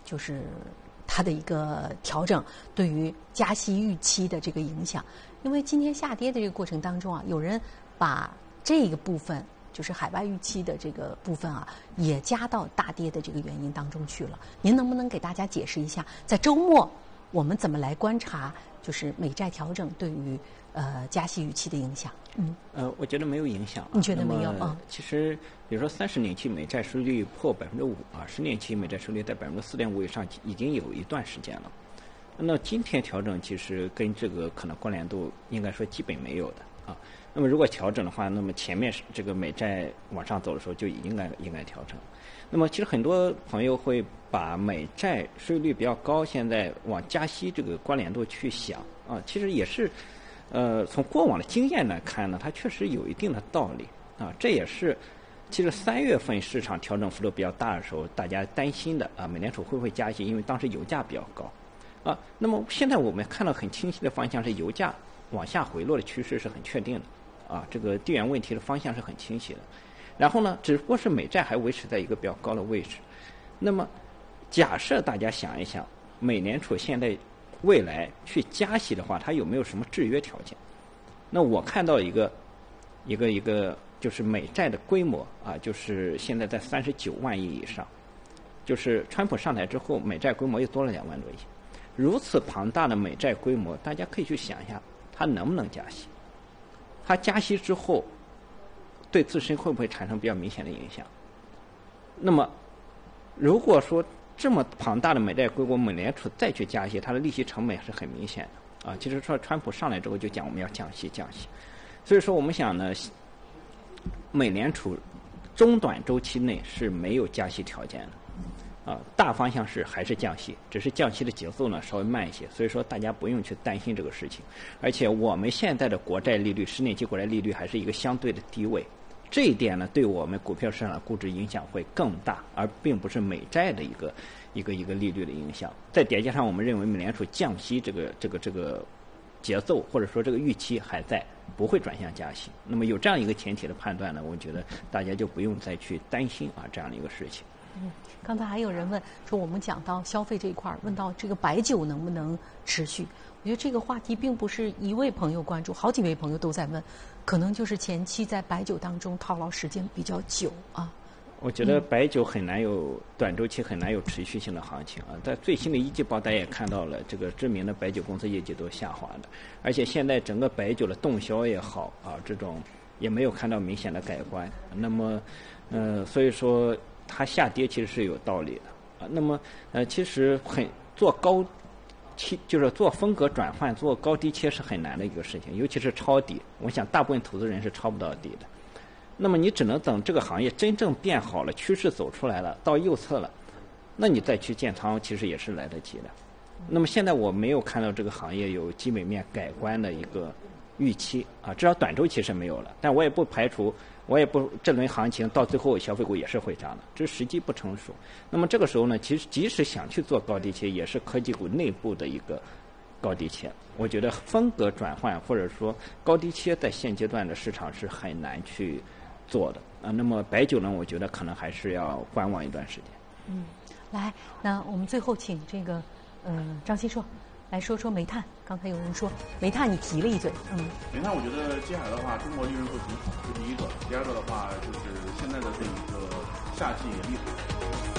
就是它的一个调整对于加息预期的这个影响。因为今天下跌的这个过程当中啊，有人把这个部分就是海外预期的这个部分啊，也加到大跌的这个原因当中去了。您能不能给大家解释一下，在周末我们怎么来观察就是美债调整对于加息预期的影响？ 我觉得没有影响。 你觉得没有？ 其实比如说30年期美债收益率破5%啊，10年期美债收益率在4.5%以上，已经有一段时间了。那今天调整其实跟这个可能关联度应该说基本没有的啊。那么如果调整的话，那么前面这个美债往上走的时候就应该调整。那么其实很多朋友会把美债收益率比较高，现在往加息这个关联度去想啊，其实也是从过往的经验来看呢，它确实有一定的道理啊。这也是其实3月份市场调整幅度比较大的时候，大家担心的啊，美联储会不会加息？因为当时油价比较高。那么现在我们看到很清晰的方向是油价往下回落的趋势是很确定的啊，这个地缘问题的方向是很清晰的。然后呢，只不过是美债还维持在一个比较高的位置。那么假设大家想一想，美联储现在未来去加息的话，它有没有什么制约条件？那我看到一个就是美债的规模啊，就是现在在39万亿以上，就是川普上台之后，美债规模又多了2万多亿。如此庞大的美债规模，大家可以去想一下，它能不能加息？它加息之后，对自身会不会产生比较明显的影响？那么，如果说这么庞大的美债规模，美联储再去加息，它的利息成本是很明显的啊。其实说川普上来之后就讲我们要降息，所以说我们想呢，美联储中短周期内是没有加息条件的。大方向是还是降息，只是降息的节奏呢稍微慢一些，所以说大家不用去担心这个事情。而且我们现在的国债利率，10年期国债利率还是一个相对的低位，这一点呢对我们股票市场估值影响会更大，而并不是美债的一个利率的影响。再叠加上我们认为美联储降息这个节奏或者说这个预期还在，不会转向加息。那么有这样一个前提的判断呢，我觉得大家就不用再去担心这样的一个事情。 刚才还有人问说，我们讲到消费这一块，问到这个白酒能不能持续？我觉得这个话题并不是一位朋友关注，好几位朋友都在问，可能就是前期在白酒当中套牢时间比较久啊。 我觉得白酒很难有短周期很难有持续性的行情啊。在最新的一季报，大家也看到了，这个知名的白酒公司业绩都下滑的，而且现在整个白酒的动销也好这种也没有看到明显的改观。那么所以说它下跌其实是有道理的那么其实做高期就是做风格转换，做高低切是很难的一个事情，尤其是抄底。我想大部分投资人是抄不到底的。那么你只能等这个行业真正变好了，趋势走出来了，到右侧了，那你再去建仓其实也是来得及的。那么现在我没有看到这个行业有基本面改观的一个预期至少短周期是没有了。但我也不排除，这轮行情到最后消费股也是会涨的，这时机不成熟。那么这个时候呢，其实即使想去做高低切，也是科技股内部的一个高低切。我觉得风格转换或者说高低切在现阶段的市场是很难去做的那么白酒呢，我觉得可能还是要观望一段时间。 来，那我们最后请这个张希硕来说说煤炭。刚才有人说煤炭你提了一嘴。 煤炭我觉得接下来的话，中国利润会很好，这是第一个。第二个的话，就是现在的这一个夏季利好。